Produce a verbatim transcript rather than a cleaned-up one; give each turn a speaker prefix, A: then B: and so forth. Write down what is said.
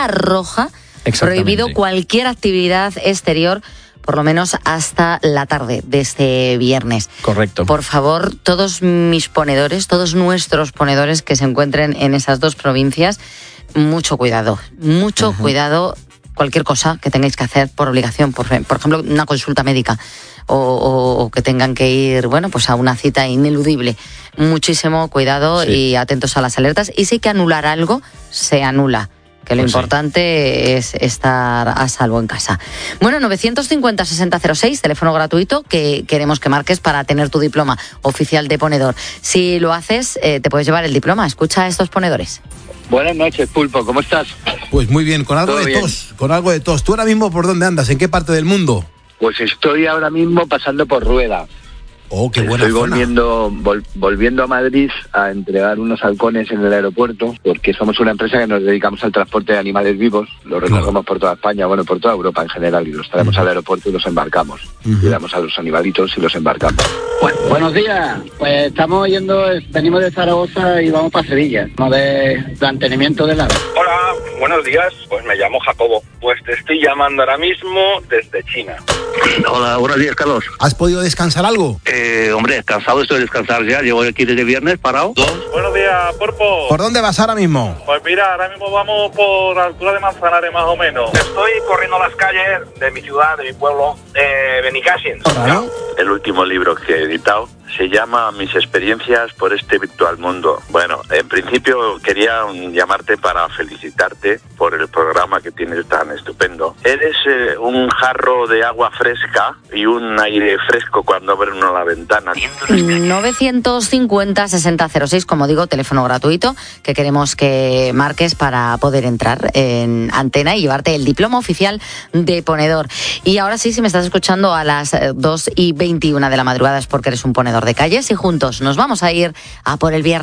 A: alerta roja, prohibido cualquier actividad exterior, por lo menos hasta la tarde de este viernes.
B: Correcto.
A: Por favor, todos mis ponedores, todos nuestros ponedores que se encuentren en esas dos provincias, mucho cuidado, mucho uh-huh. cuidado. Cualquier cosa que tengáis que hacer por obligación, por, por ejemplo, una consulta médica o, o, o que tengan que ir, bueno, pues a una cita ineludible. Muchísimo cuidado sí. y atentos a las alertas. Y si hay que anular algo, se anula. Que lo pues importante sí. es estar a salvo en casa. Bueno, novecientos cincuenta, sesenta cero seis, teléfono gratuito que queremos que marques para tener tu diploma oficial de ponedor. Si lo haces, eh, te puedes llevar el diploma. Escucha a estos ponedores.
C: Buenas noches, Pulpo, ¿cómo estás?
D: Pues muy bien, con algo de bien? tos, con algo de tos. ¿Tú ahora mismo por dónde andas? ¿En qué parte del mundo?
C: Pues estoy ahora mismo pasando por Rueda.
D: Oh, qué buena
C: Estoy
D: zona.
C: volviendo, vol, volviendo a Madrid a entregar unos halcones en el aeropuerto, porque somos una empresa que nos dedicamos al transporte de animales vivos, los recogemos claro. por toda España, bueno, por toda Europa en general, y los traemos uh-huh. al aeropuerto y los embarcamos. Uh-huh. Cuidamos a los animalitos y los embarcamos.
E: Bueno, buenos días, pues estamos yendo, venimos de Zaragoza y vamos para Sevilla, no de mantenimiento del ave.
F: Hola, buenos días, pues me llamo Jacobo, pues te estoy llamando ahora mismo desde China.
G: Hola, buenos días, Carlos.
D: ¿Has podido descansar algo?
G: Eh, hombre, cansado estoy de descansar ya, llevo aquí desde viernes parado.
F: ¿Dos? Buenos días, Porpo.
D: ¿Por dónde vas ahora mismo?
F: Pues mira, ahora mismo vamos por la altura de Manzanares más o menos. Estoy corriendo las calles de mi ciudad, de mi pueblo, de Benicàssim.
D: ¿No?
H: El último libro que he editado se llama Mis experiencias por este virtual mundo. Bueno, en principio quería llamarte para felicitarte por el programa que tienes tan estupendo. Eres eh, un jarro de agua fresca y un aire fresco cuando abre uno la ventana.
A: novecientos cincuenta, sesenta cero seis, como digo, teléfono gratuito que queremos que marques para poder entrar en antena y llevarte el diploma oficial de ponedor. Y ahora sí, si me estás escuchando a las dos y veintiuna de la madrugada es porque eres un ponedor de calles y juntos nos vamos a ir a por el viernes.